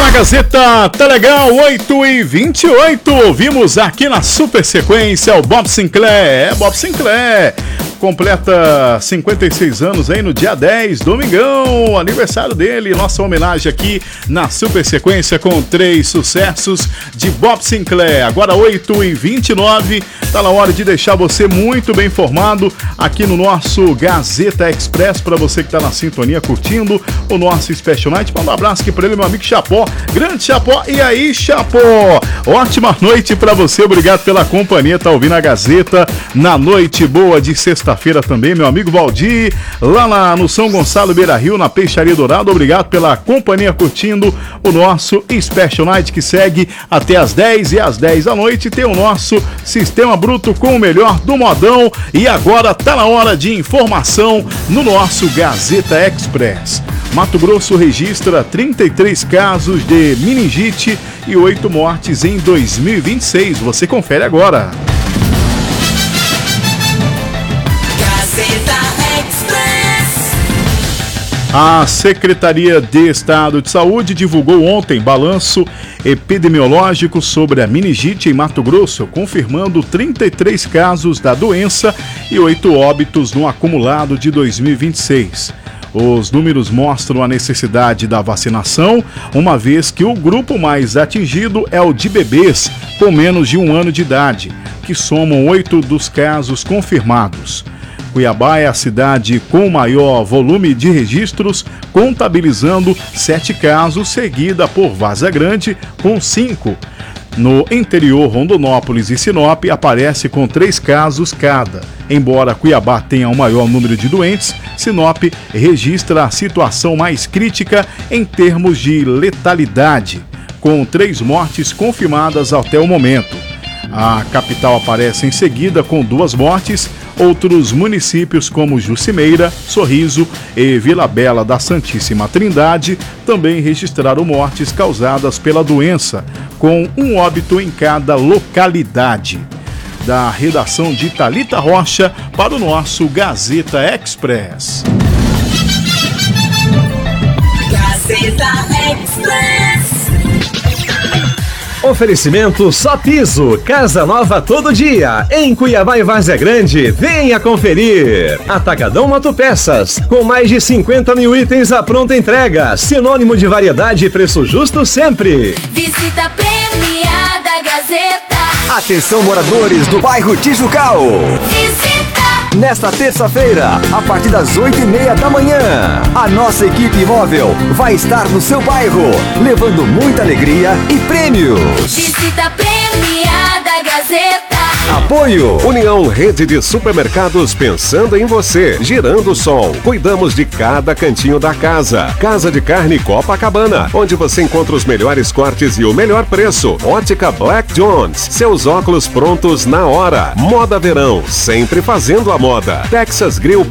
A Gazeta tá legal, 8h28. Ouvimos aqui na Super Sequência o Bob Sinclair. Bob Sinclair completa 56 anos aí no dia 10, domingão, aniversário dele. Nossa homenagem aqui na Super Sequência com 3 sucessos de Bob Sinclair. Agora 8h29, tá na hora de deixar você muito bem informado aqui no nosso Gazeta Express, para você que tá na sintonia curtindo o nosso Special Night. Manda um abraço aqui pra ele, meu amigo Chapó, grande Chapó. E aí, Chapó, ótima noite pra você, obrigado pela companhia, tá ouvindo a Gazeta na noite boa de sexta-feira também, meu amigo Valdir, lá no São Gonçalo Beira-Rio, na Peixaria Dourado, obrigado pela companhia curtindo o nosso Special Night, que segue até as 10, e às 10 da noite tem o nosso Sistema Bruto com o melhor do modão. E agora tá na hora de informação no nosso Gazeta Express. Mato Grosso registra 33 casos de meningite e 8 mortes em 2026. Você confere agora. A Secretaria de Estado de Saúde divulgou ontem balanço epidemiológico sobre a meningite em Mato Grosso, confirmando 33 casos da doença e 8 óbitos no acumulado de 2026. Os números mostram a necessidade da vacinação, uma vez que o grupo mais atingido é o de bebês com menos de 1 ano de idade, que somam 8 dos casos confirmados. Cuiabá é a cidade com maior volume de registros, contabilizando 7 casos, seguida por Várzea Grande, com 5. No interior, Rondonópolis e Sinop aparece com 3 casos cada. Embora Cuiabá tenha o maior número de doentes, Sinop registra a situação mais crítica em termos de letalidade, com 3 mortes confirmadas até o momento. A capital aparece em seguida com 2 mortes. Outros municípios como Jucimeira, Sorriso e Vila Bela da Santíssima Trindade também registraram mortes causadas pela doença, com 1 óbito em cada localidade. Da redação de Thalita Rocha para o nosso Gazeta Express. Gazeta Express. Oferecimento Só Piso, casa nova todo dia, em Cuiabá e Várzea Grande, venha conferir. Atacadão Autopeças, com mais de 50 mil itens à pronta entrega, sinônimo de variedade e preço justo sempre. Visita premiada Gazeta. Atenção, moradores do bairro Tijucal. Visita. Nesta terça-feira, a partir das 8h30 da manhã, a nossa equipe móvel vai estar no seu bairro, levando muita alegria e prêmios. Visita premiada Gazeta. Apoio União Rede de Supermercados, pensando em você. Girando Sol, cuidamos de cada cantinho da casa. Casa de Carne Copacabana, onde você encontra os melhores cortes e o melhor preço. Ótica Black Jones, seus óculos prontos na hora. Moda Verão, sempre fazendo a moda. Texas Grill